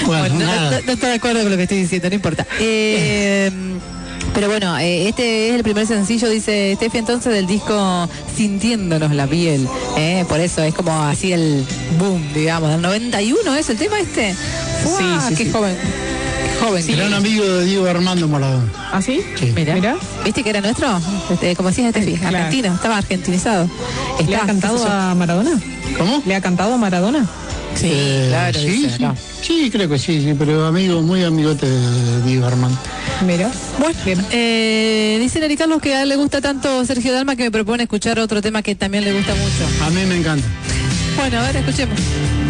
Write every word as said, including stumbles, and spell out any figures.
Bueno, Bueno, no, no, no estoy de acuerdo con lo que estoy diciendo, no importa. Eh, pero bueno, eh, este es el primer sencillo, dice Steffi, entonces, del disco Sintiéndonos la piel. Eh, por eso es como así el boom, digamos. Del noventa y uno es el tema este. ¡Uah! Sí, sí, ¡Qué sí. joven! Qué joven. era un amigo de Diego Armando Maradona. ¿Ah, sí? Sí. Mira, Mira. ¿viste que era nuestro? Este, como decías, Steffi, Claro. argentino, estaba argentinizado. ¿Le Está, ha cantado qué sé yo. a Maradona? ¿Cómo? ¿Le ha cantado a Maradona? Sí, Eh, claro, sí, dice, sí, no. sí, creo que sí, sí, pero amigo, muy amigote de Diego Armando. Mira. Bueno, Bien. eh, dice Neri Carlos que a él le gusta tanto Sergio Dalma que me propone escuchar otro tema que también le gusta mucho. A mí me encanta. Bueno, a ver, escuchemos.